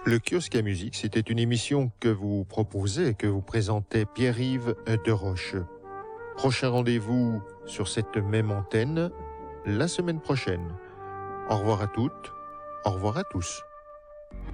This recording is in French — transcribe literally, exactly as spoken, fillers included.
Le kiosque à musique, c'était une émission que vous proposait et que vous présentait Pierre-Yves Deroche. Prochain rendez-vous sur cette même antenne la semaine prochaine. Au revoir à toutes, au revoir à tous.